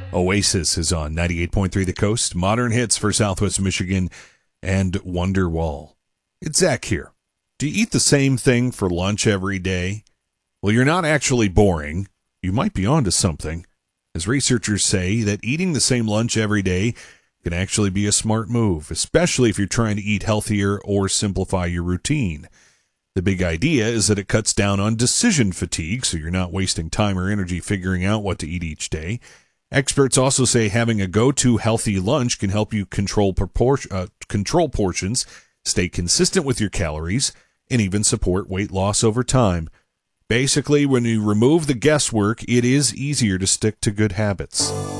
Oasis is on 98.3 The Coast, modern hits for Southwest Michigan, and Wonderwall. It's Zach here. Do you eat the same thing for lunch every day? Well, you're not actually boring. You might be onto something, as researchers say that eating the same lunch every day can actually be a smart move, especially if you're trying to eat healthier or simplify your routine. The big idea is that it cuts down on decision fatigue, so you're not wasting time or energy figuring out what to eat each day. Experts also say having a go-to healthy lunch can help you control portions, stay consistent with your calories, and even support weight loss over time. Basically, when you remove the guesswork, it is easier to stick to good habits.